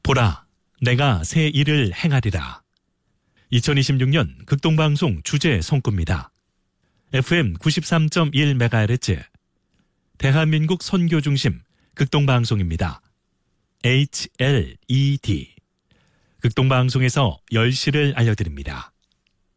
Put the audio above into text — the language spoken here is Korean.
보라, 내가 새 일을 행하리라. 2026년 극동방송 주제 송구입니다. FM 93.1MHz 대한민국 선교 중심 극동방송입니다. HLED 극동방송에서 10시를 알려드립니다.